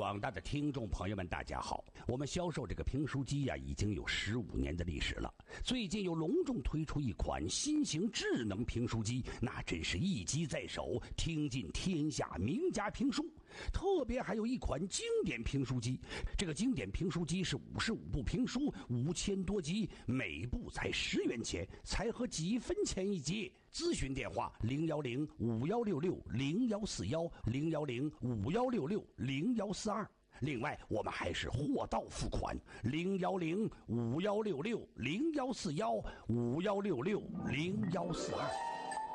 广大的听众朋友们，大家好！我们销售这个评书机已经有15年的历史了。最近又隆重推出一款新型智能评书机，那真是一机在手，听尽天下名家评书。特别还有一款经典评书机，这个经典评书机是55部评书，5000多集，每部才10元钱，才合几分钱一集。咨询电话010-5166-0142，010-5166-0142。另外，我们还是货到付款，010-5166-0141，5166-0142。